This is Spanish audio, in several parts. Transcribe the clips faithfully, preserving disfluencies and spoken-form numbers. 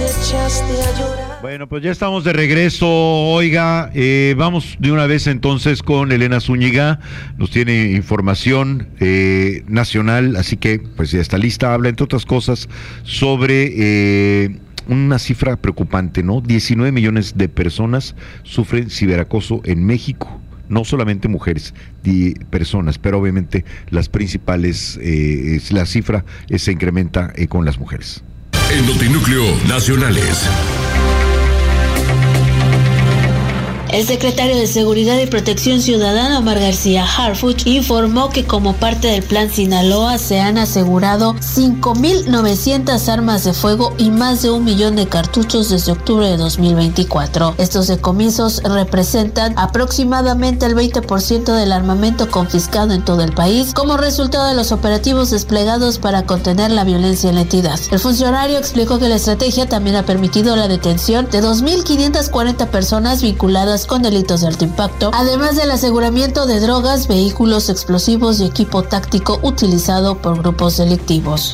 echaste a llorar. Bueno, pues ya estamos de regreso, oiga, eh, vamos de una vez entonces con Elena Zúñiga, nos tiene información eh, nacional, así que pues ya está lista, habla entre otras cosas sobre eh, una cifra preocupante, ¿no? diecinueve millones de personas sufren ciberacoso en México. No solamente mujeres, de personas, pero obviamente las principales, eh, es, la cifra eh, se incrementa eh, con las mujeres. En Notinúcleo Nacionales. El secretario de Seguridad y Protección Ciudadana, Omar García Harfuch, informó que como parte del Plan Sinaloa se han asegurado cinco mil novecientas armas de fuego y más de un millón de cartuchos desde octubre de dos mil veinticuatro. Estos decomisos representan aproximadamente el veinte por ciento del armamento confiscado en todo el país como resultado de los operativos desplegados para contener la violencia en la entidad. El funcionario explicó que la estrategia también ha permitido la detención de dos mil quinientas cuarenta personas vinculadas con delitos de alto impacto, además del aseguramiento de drogas, vehículos explosivos y equipo táctico utilizado por grupos delictivos.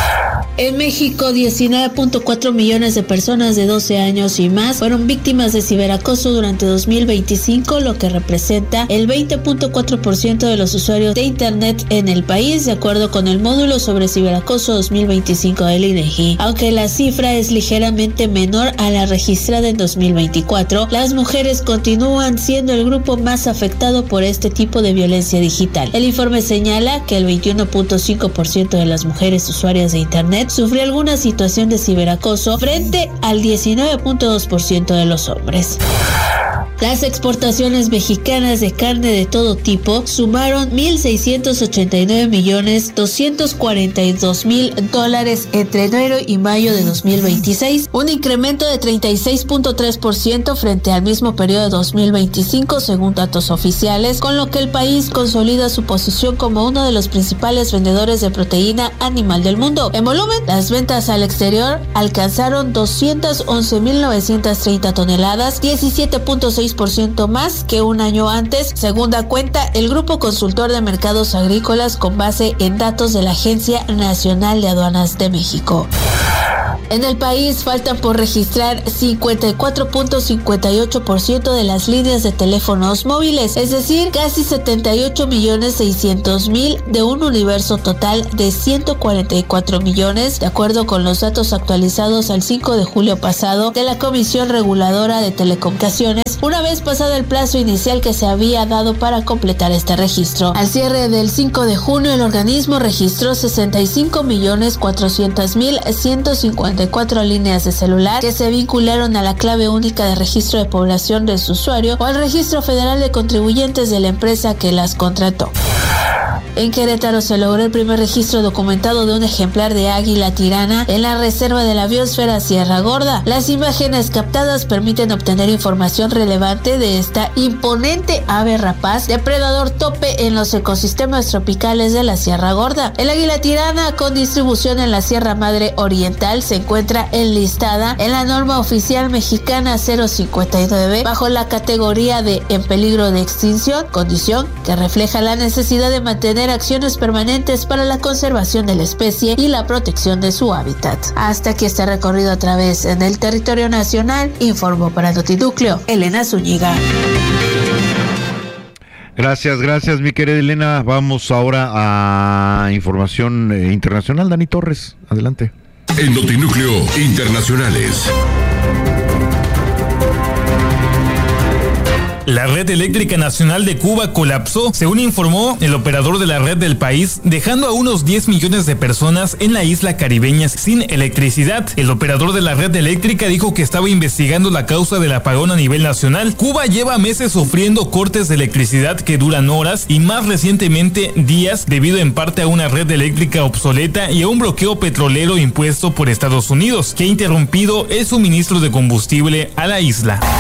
En México, diecinueve punto cuatro millones de personas de doce años y más fueron víctimas de ciberacoso durante dos mil veinticinco, lo que representa el veinte punto cuatro por ciento de los usuarios de Internet en el país, de acuerdo con el módulo sobre ciberacoso dos mil veinticinco del I N E G I. Aunque la cifra es ligeramente menor a la registrada en dos mil veinticuatro, las mujeres continúan siendo el grupo más afectado por este tipo de violencia digital. El informe señala que el veintiuno punto cinco por ciento de las mujeres usuarias de Internet sufrió alguna situación de ciberacoso frente al diecinueve punto dos por ciento de los hombres. Las exportaciones mexicanas de carne de todo tipo sumaron mil seiscientos ochenta y nueve millones doscientos cuarenta y dos mil dólares entre enero y mayo de dos mil veintiséis, un incremento de treinta y seis punto tres por ciento frente al mismo periodo de dos mil veinticinco según datos oficiales, con lo que el país consolida su posición como uno de los principales vendedores de proteína animal del mundo. En volumen, las ventas al exterior alcanzaron doscientas once mil novecientas treinta toneladas, diecisiete punto seis por ciento más que un año antes, según da cuenta el Grupo Consultor de Mercados Agrícolas con base en datos de la Agencia Nacional de Aduanas de México. En el país faltan por registrar cincuenta y cuatro punto cincuenta y ocho por ciento de las líneas de teléfonos móviles, es decir, casi setenta y ocho millones seiscientos mil de un universo total de ciento cuarenta y cuatro millones, de acuerdo con los datos actualizados al cinco de julio pasado de la Comisión Reguladora de Telecomunicaciones, una vez pasado el plazo inicial que se había dado para completar este registro. Al cierre del cinco de junio, el organismo registró sesenta y cinco millones cuatrocientos mil ciento cincuenta y cuatro líneas de celular que se vincularon a la clave única de registro de población de su usuario o al registro federal de contribuyentes de la empresa que las contrató. En Querétaro se logró el primer registro documentado de un ejemplar de águila tirana en la reserva de la biosfera Sierra Gorda. Las imágenes captadas permiten obtener información relevante de esta imponente ave rapaz, depredador tope en los ecosistemas tropicales de la Sierra Gorda. El águila tirana, con distribución en la Sierra Madre Oriental, se encuentra enlistada en la norma oficial mexicana cero cincuenta y nueve bajo la categoría de en peligro de extinción, condición que refleja la necesidad de mantener acciones permanentes para la conservación de la especie y la protección de su hábitat. Hasta aquí este recorrido a través del territorio nacional, informó para Notinúcleo Elena Zúñiga. Gracias, gracias mi querida Elena. Vamos ahora a información eh, internacional. Dani Torres, adelante. En Notinúcleo Internacionales. La red eléctrica nacional de Cuba colapsó, según informó el operador de la red del país, dejando a unos diez millones de personas en la isla caribeña sin electricidad. El operador de la red eléctrica dijo que estaba investigando la causa del apagón a nivel nacional. Cuba lleva meses sufriendo cortes de electricidad que duran horas y más recientemente días, debido en parte a una red eléctrica obsoleta y a un bloqueo petrolero impuesto por Estados Unidos, que ha interrumpido el suministro de combustible a la isla.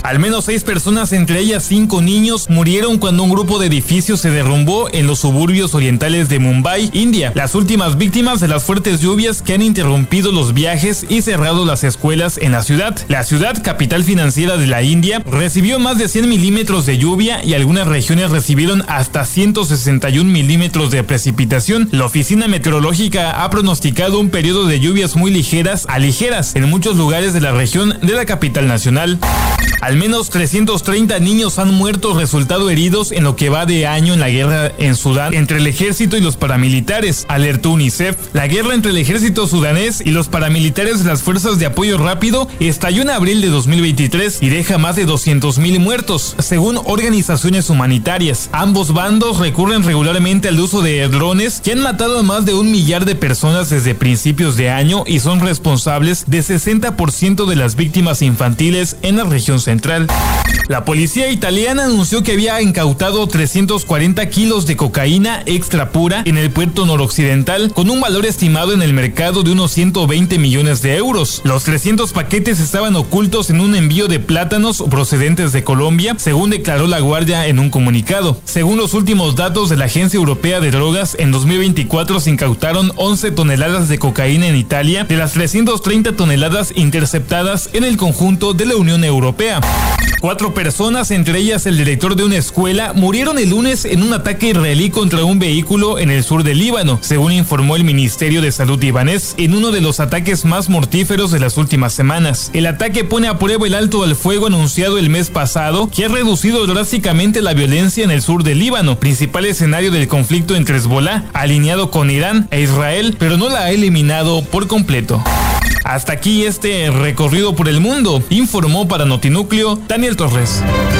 Al menos seis personas, entre ellas cinco niños, murieron cuando un grupo de edificios se derrumbó en los suburbios orientales de Mumbai, India. Las últimas víctimas de las fuertes lluvias que han interrumpido los viajes y cerrado las escuelas en la ciudad. La ciudad, capital financiera de la India, recibió más de cien milímetros de lluvia y algunas regiones recibieron hasta ciento sesenta y un milímetros de precipitación. La oficina meteorológica ha pronosticado un periodo de lluvias muy ligeras a ligeras en muchos lugares de la región de la capital nacional. Al menos trescientos treinta niños han muerto resultado heridos en lo que va de año en la guerra en Sudán entre el ejército y los paramilitares, alertó UNICEF. La guerra entre el ejército sudanés y los paramilitares de las fuerzas de apoyo rápido estalló en abril de dos mil veintitrés y deja más de doscientos mil muertos, según organizaciones humanitarias. Ambos bandos recurren regularmente al uso de drones que han matado a más de un millar de personas desde principios de año y son responsables de sesenta por ciento de las víctimas infantiles en la región central. La policía italiana anunció que había incautado trescientos cuarenta kilos de cocaína extra pura en el puerto noroccidental con un valor estimado en el mercado de unos ciento veinte millones de euros. Los trescientos paquetes estaban ocultos en un envío de plátanos procedentes de Colombia, según declaró la Guardia en un comunicado. Según los últimos datos de la Agencia Europea de Drogas, en dos mil veinticuatro se incautaron once toneladas de cocaína en Italia, de las trescientas treinta toneladas interceptadas en el conjunto de la Unión Europea. Cuatro personas, entre ellas el director de una escuela, murieron el lunes en un ataque israelí contra un vehículo en el sur del Líbano, según informó el Ministerio de Salud libanés, en uno de los ataques más mortíferos de las últimas semanas. El ataque pone a prueba el alto al fuego anunciado el mes pasado, que ha reducido drásticamente la violencia en el sur del Líbano, principal escenario del conflicto entre Hezbolá, alineado con Irán e Israel, pero no la ha eliminado por completo. Hasta aquí este recorrido por el mundo, informó para Notinúcleo Daniel Torres.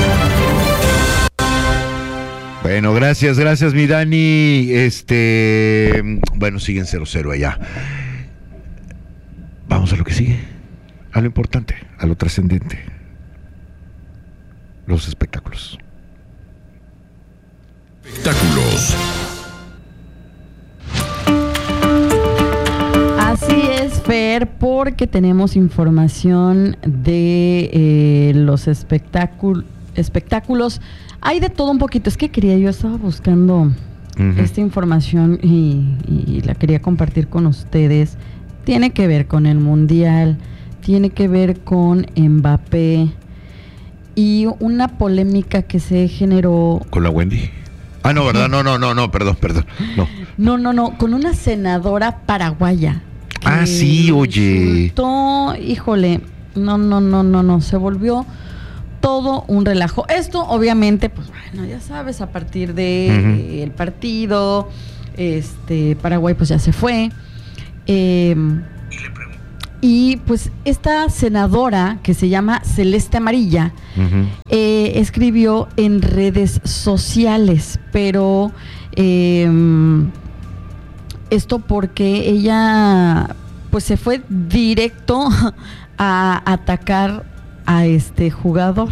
Bueno, gracias, gracias mi Dani. Este, bueno, siguen cero cero allá. Vamos a lo que sigue, a lo importante, a lo trascendente. Los espectáculos. Espectáculos. Así es, Fer, porque tenemos información de eh, los espectáculos. espectáculos. Hay de todo un poquito. Es que quería, yo estaba buscando uh-huh. esta información y, y la quería compartir con ustedes. Tiene que ver con el Mundial, tiene que ver con Mbappé y una polémica que se generó. ¿Con la Wendy? Ah, no, ¿verdad? No, no, no, no, perdón, perdón. No, no, no, no con una senadora paraguaya. Ah, sí, oye. Insultó, híjole, no, no, no, no, no, se volvió todo un relajo. Esto, obviamente, pues bueno, ya sabes, a partir de uh-huh. eh, el partido, este, Paraguay pues ya se fue. Eh, y pues esta senadora que se llama Celeste Amarilla uh-huh. eh, escribió en redes sociales, pero eh, esto porque ella pues se fue directo a atacar a este jugador.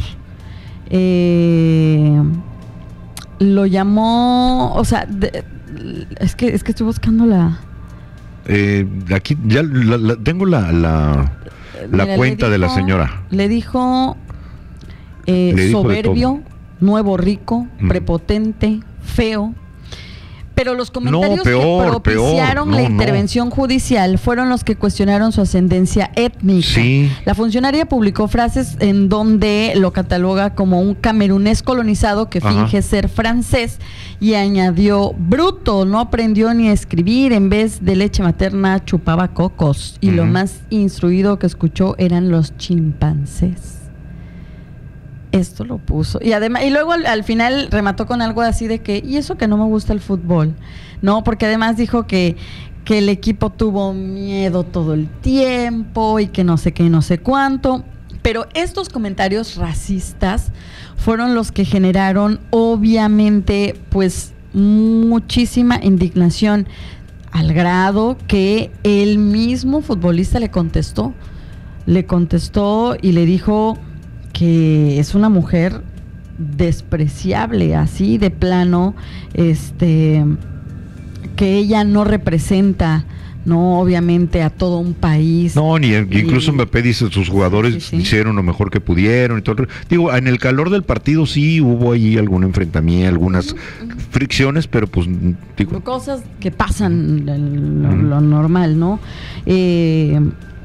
Eh, lo llamó, o sea, de, es que es que estoy buscando la Eh, aquí ya la, la, tengo la la, la Mira, cuenta dijo, de la señora. Le dijo, eh, le dijo soberbio, nuevo rico, mm. prepotente, feo. Pero los comentarios no, peor, que propiciaron peor, no, la intervención no. judicial fueron los que cuestionaron su ascendencia étnica. Sí. La funcionaria publicó frases en donde lo cataloga como un camerunés colonizado que Ajá. finge ser francés y añadió, bruto, no aprendió ni a escribir, en vez de leche materna chupaba cocos y uh-huh. lo más instruido que escuchó eran los chimpancés. Esto lo puso. Y además, y luego al, al final remató con algo así de que, y eso que no me gusta el fútbol. No, porque además dijo que, que el equipo tuvo miedo todo el tiempo y que no sé qué, no sé cuánto. Pero estos comentarios racistas fueron los que generaron, obviamente, pues, muchísima indignación, al grado que el mismo futbolista le contestó. Le contestó y le dijo que es una mujer despreciable, así de plano, este, que ella no representa no, obviamente a todo un país. No, ni incluso y, Mbappé dice sus jugadores sí, sí, sí. hicieron lo mejor que pudieron y todo. Digo, en el calor del partido sí hubo ahí algún enfrentamiento, algunas uh-huh. fricciones, pero pues digo, cosas que pasan lo, uh-huh. lo normal, ¿no? Eh,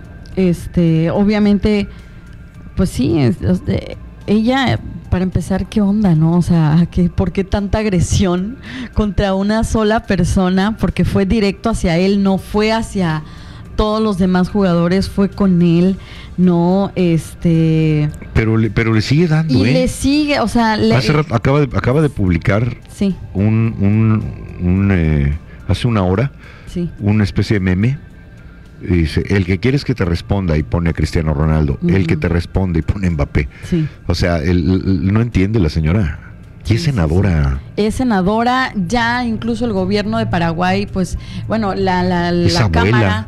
este, obviamente, pues sí, es, es de, ella, para empezar, ¿qué onda, no? O sea, ¿qué, ¿por qué tanta agresión contra una sola persona? Porque fue directo hacia él, no fue hacia todos los demás jugadores, fue con él, no, este... Pero le, pero le sigue dando, y ¿eh? le sigue, o sea... Le, hace, acaba, de, acaba de publicar sí. un, un, un eh, hace una hora, sí. una especie de meme. Dice, el que quieres que te responda y pone a Cristiano Ronaldo, uh-huh. el que te responde y pone Mbappé. Sí. O sea, el, el, no entiende la señora. Y es senadora. Sí, sí. Es senadora, ya incluso el gobierno de Paraguay, pues, bueno, la, la, la Cámara,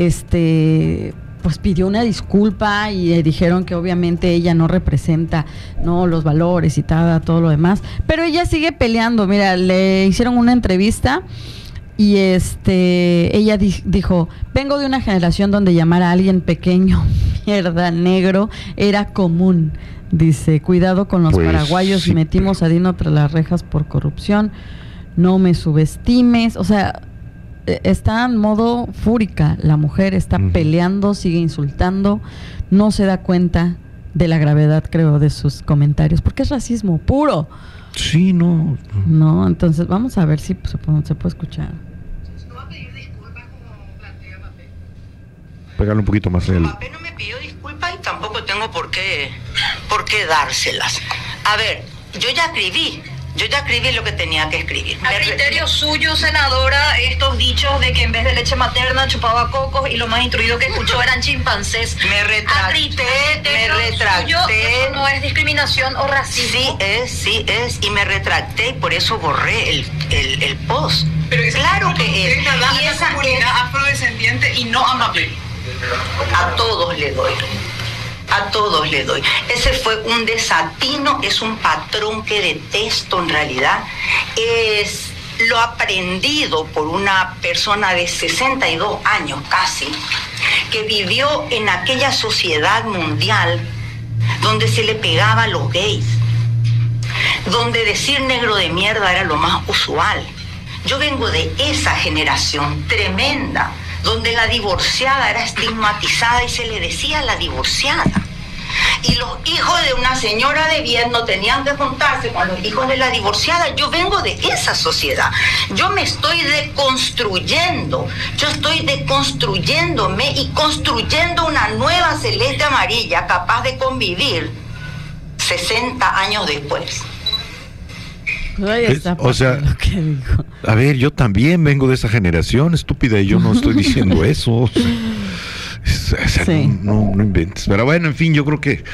este, pues pidió una disculpa y eh, dijeron que obviamente ella no representa, no, los valores y tal, todo lo demás. Pero ella sigue peleando. Mira, le hicieron una entrevista. Y este, ella di- dijo, vengo de una generación donde llamar a alguien pequeño, mierda, negro, era común. Dice, cuidado con los pues, paraguayos, sí. metimos a Dino tras las rejas por corrupción, no me subestimes. O sea, está en modo fúrica, la mujer está uh-huh. peleando, sigue insultando, no se da cuenta de la gravedad, creo, de sus comentarios, porque es racismo puro. Sí, no. No, entonces vamos a ver si se puede, se puede escuchar. ¿No va a pedir disculpas como plantea Mbappé? Pégale un poquito más. El... Mbappé no me pidió disculpas y tampoco tengo por qué, por qué dárselas. A ver, yo ya escribí. Yo ya escribí lo que tenía que escribir. A criterio suyo, senadora, estos dichos de que en vez de leche materna chupaba cocos y lo más instruido que escuchó eran chimpancés. Me retracté, me retracté. Suyo, eso no es discriminación o racismo. Sí es, sí es, y me retracté y por eso borré el, el, el post. Pero claro que es. Y esa comunidad afrodescendiente y no a Mbappé. A todos le doy. A todos le doy. Ese fue un desatino, es un patrón que detesto en realidad. Es lo aprendido por una persona de sesenta y dos años casi, que vivió en aquella sociedad mundial donde se le pegaba a los gays, donde decir negro de mierda era lo más usual. Yo vengo de esa generación tremenda, donde la divorciada era estigmatizada y se le decía la divorciada. Y los hijos de una señora de bien no tenían que juntarse con los hijos de la divorciada. Yo vengo de esa sociedad. Yo me estoy deconstruyendo. Yo estoy deconstruyéndome y construyendo una nueva celeste amarilla capaz de convivir sesenta años después. Es, o sea, a ver, yo también vengo de esa generación, estúpida, y yo no estoy diciendo eso. O sea, es, o sea, sí. no, no, no inventes. Pero bueno, en fin, yo creo que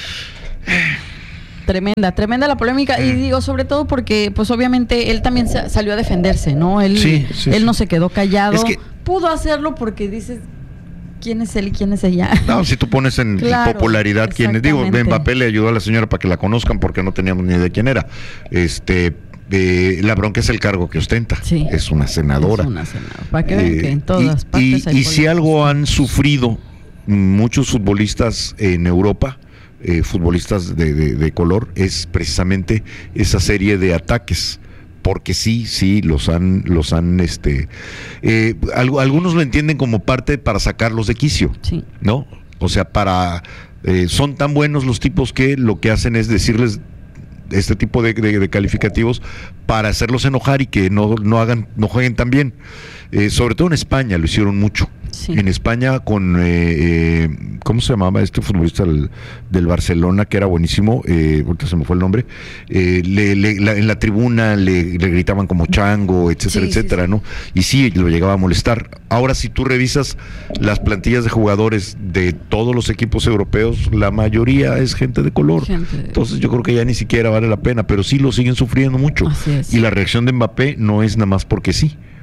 tremenda, tremenda la polémica. Y digo, sobre todo porque, pues obviamente, él también sa- salió a defenderse, ¿no? Él, sí, sí, él sí. no se quedó callado. Es que pudo hacerlo porque dices, ¿quién es él y quién es ella? No, si tú pones en claro, popularidad quién es. Digo, Mbappé le ayudó a la señora para que la conozcan porque no teníamos ni idea de quién era. Este, eh, la bronca es el cargo que ostenta. Sí. Es una senadora. Es una senadora. Para que vean eh, que en todas y, partes y, hay y si algo han sufrido muchos futbolistas en Europa, eh, futbolistas de, de, de color, es precisamente esa serie de ataques. Porque sí, sí, los han, los han, este, eh, algo, algunos lo entienden como parte para sacarlos de quicio, sí. ¿no? O sea, para, eh, son tan buenos los tipos que lo que hacen es decirles este tipo de, de, de calificativos para hacerlos enojar y que no, no hagan, no jueguen tan bien. Eh, sobre todo en España lo hicieron mucho. Sí. En España con, eh, eh, ¿cómo se llamaba este futbolista del, del Barcelona que era buenísimo? Eh, ahorita se me fue el nombre. Eh, le, le, la, en la tribuna le, le gritaban como chango, etcétera, sí, etcétera, sí, sí. ¿no? Y sí, lo llegaba a molestar. Ahora, si tú revisas las plantillas de jugadores de todos los equipos europeos, la mayoría es gente de color. Gente. Entonces yo creo que ya ni siquiera vale la pena, pero sí lo siguen sufriendo mucho. Así es. Y la reacción de Mbappé no es nada más porque sí.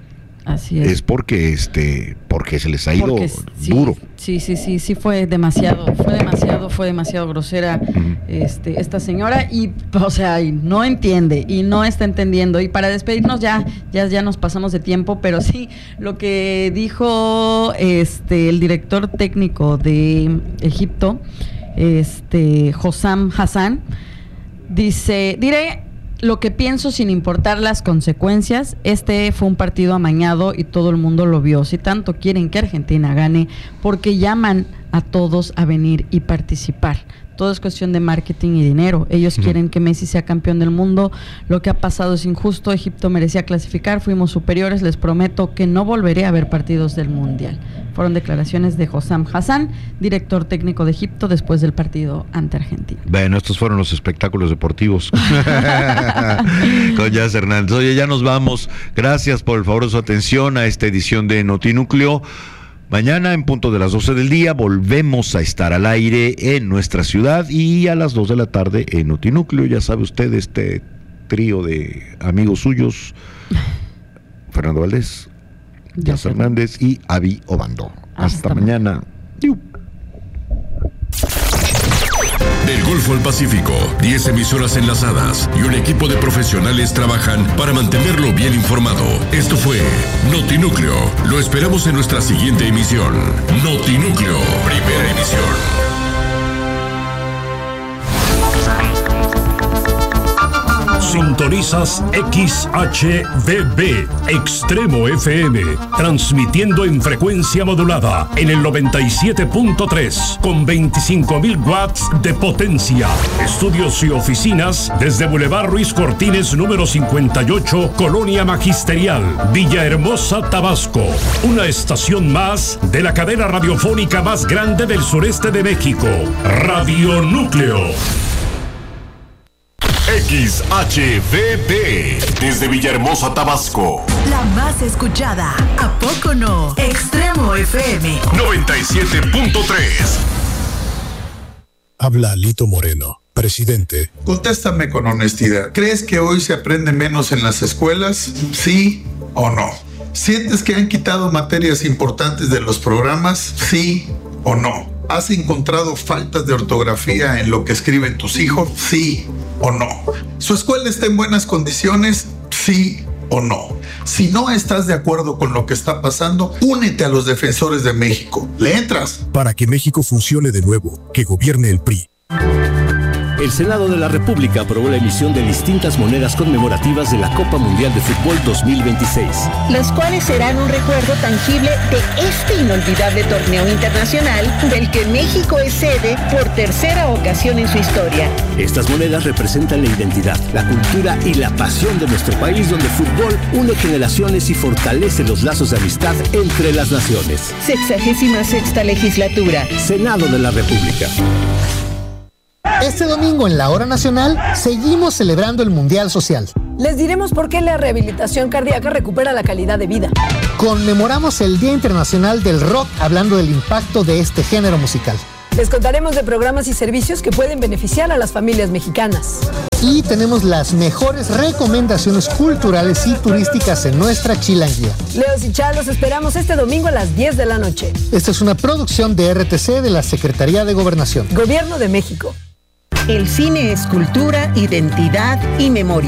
Así es. es porque este porque se les ha ido porque, sí, duro. Sí, sí, sí, sí fue demasiado, fue demasiado, fue demasiado grosera uh-huh. este, esta señora y, o sea, y no entiende y no está entendiendo. Y para despedirnos ya, ya, ya nos pasamos de tiempo, pero sí, lo que dijo este el director técnico de Egipto, este Hossam Hassan, dice, diré lo que pienso sin importar las consecuencias. Este fue un partido amañado y todo el mundo lo vio. Si tanto quieren que Argentina gane, porque llaman a todos a venir y participar. Todo es cuestión de marketing y dinero. Ellos uh-huh. quieren que Messi sea campeón del mundo. Lo que ha pasado es injusto. Egipto merecía clasificar. Fuimos superiores. Les prometo que no volveré a ver partidos del Mundial. Fueron declaraciones de Hossam Hassan, director técnico de Egipto, después del partido ante Argentina. Bueno, estos fueron los espectáculos deportivos con Jazz Hernández. Oye, ya nos vamos. Gracias por el favor de su atención a esta edición de Notinúcleo. Mañana, en punto de las doce del día, volvemos a estar al aire en nuestra ciudad y a las dos de la tarde en Notinúcleo. Ya sabe usted, este trío de amigos suyos, Fernando Valdés, Jazz Hernández y Avi Obando. Hasta, Hasta mañana. mañana. Del Golfo al Pacífico, diez emisoras enlazadas y un equipo de profesionales trabajan para mantenerlo bien informado. Esto fue Notinúcleo. Lo esperamos en nuestra siguiente emisión. Notinúcleo, primera emisión. Sintonizas X H V B, Extremo F M, transmitiendo en frecuencia modulada en el noventa y siete punto tres, con veinticinco mil watts de potencia. Estudios y oficinas desde Boulevard Ruiz Cortines, número cincuenta y ocho, Colonia Magisterial, Villahermosa, Tabasco. Una estación más de la cadena radiofónica más grande del sureste de México, Radio Núcleo. X H V B, desde Villahermosa, Tabasco. La más escuchada, ¿a poco no? Extremo F M noventa y siete punto tres. Habla Lito Moreno, presidente. Contéstame con honestidad. ¿Crees que hoy se aprende menos en las escuelas? ¿Sí o no? ¿Sientes que han quitado materias importantes de los programas? ¿Sí o no? ¿Has encontrado faltas de ortografía en lo que escriben tus hijos? ¿Sí o no? ¿Su escuela está en buenas condiciones? ¿Sí o no? Si no estás de acuerdo con lo que está pasando, únete a los defensores de México. ¿Le entras? Para que México funcione de nuevo, que gobierne el P R I. El Senado de la República aprobó la emisión de distintas monedas conmemorativas de la Copa Mundial de Fútbol dos mil veintiséis. Las cuales serán un recuerdo tangible de este inolvidable torneo internacional del que México es sede por tercera ocasión en su historia. Estas monedas representan la identidad, la cultura y la pasión de nuestro país, donde el fútbol une generaciones y fortalece los lazos de amistad entre las naciones. Sexagésima sexta legislatura. Senado de la República. Este domingo en la Hora Nacional seguimos celebrando el Mundial Social. Les diremos por qué la rehabilitación cardíaca recupera la calidad de vida. Conmemoramos el Día Internacional del Rock hablando del impacto de este género musical. Les contaremos de programas y servicios que pueden beneficiar a las familias mexicanas. Y tenemos las mejores recomendaciones culturales y turísticas en nuestra chilanguía. Leos y Chá, los esperamos este domingo a las diez de la noche. Esta es una producción de R T C de la Secretaría de Gobernación. Gobierno de México. El cine es cultura, identidad y memoria.